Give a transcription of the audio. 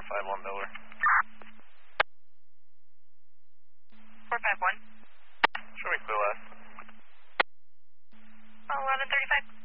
451 Miller. 451. Show me clear last. 1135.